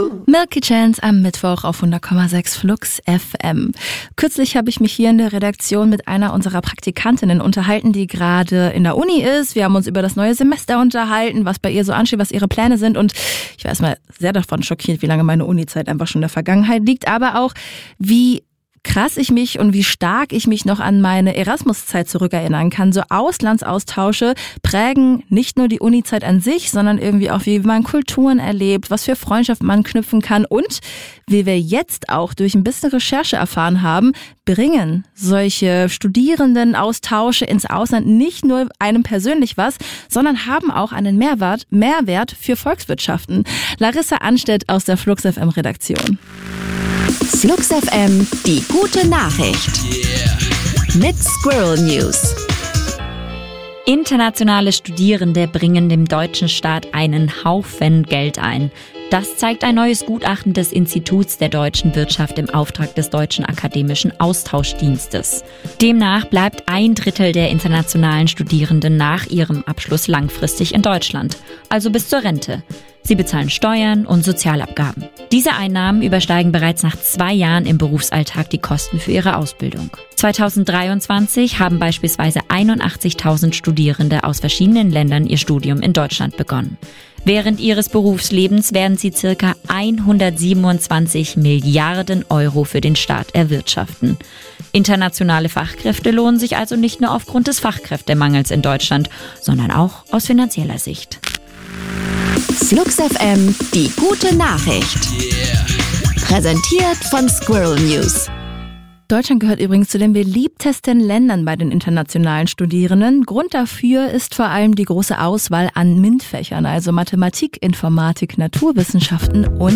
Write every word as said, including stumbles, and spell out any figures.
Milky Chance am Mittwoch auf hundert Komma sechs Flux F M. Kürzlich habe ich mich hier in der Redaktion mit einer unserer Praktikantinnen unterhalten, die gerade in der Uni ist. Wir haben uns über das neue Semester unterhalten, was bei ihr so ansteht, was ihre Pläne sind. Und ich war erstmal sehr davon schockiert, wie lange meine Uni-Zeit einfach schon in der Vergangenheit liegt, aber auch wie krass ich mich und wie stark ich mich noch an meine Erasmus-Zeit zurückerinnern kann. So Auslandsaustausche prägen nicht nur die Uni-Zeit an sich, sondern irgendwie auch, wie man Kulturen erlebt, was für Freundschaften man knüpfen kann und wie wir jetzt auch durch ein bisschen Recherche erfahren haben, bringen solche Studierendenaustausche ins Ausland nicht nur einem persönlich was, sondern haben auch einen Mehrwert, Mehrwert für Volkswirtschaften. Larissa Anstedt aus der Flux F M Redaktion. Flux F M, die gute Nachricht. Yeah. Mit Squirrel News. Internationale Studierende bringen dem deutschen Staat einen Haufen Geld ein. Das zeigt ein neues Gutachten des Instituts der deutschen Wirtschaft im Auftrag des Deutschen Akademischen Austauschdienstes. Demnach bleibt ein Drittel der internationalen Studierenden nach ihrem Abschluss langfristig in Deutschland, also bis zur Rente. Sie bezahlen Steuern und Sozialabgaben. Diese Einnahmen übersteigen bereits nach zwei Jahren im Berufsalltag die Kosten für ihre Ausbildung. zweitausenddreiundzwanzig haben beispielsweise einundachtzigtausend Studierende aus verschiedenen Ländern ihr Studium in Deutschland begonnen. Während ihres Berufslebens werden sie ca. hundertsiebenundzwanzig Milliarden Euro für den Staat erwirtschaften. Internationale Fachkräfte lohnen sich also nicht nur aufgrund des Fachkräftemangels in Deutschland, sondern auch aus finanzieller Sicht. Flux F M, die gute Nachricht. Yeah. Präsentiert von Squirrel News. Deutschland gehört übrigens zu den beliebtesten Ländern bei den internationalen Studierenden. Grund dafür ist vor allem die große Auswahl an MINT-Fächern, also Mathematik, Informatik, Naturwissenschaften und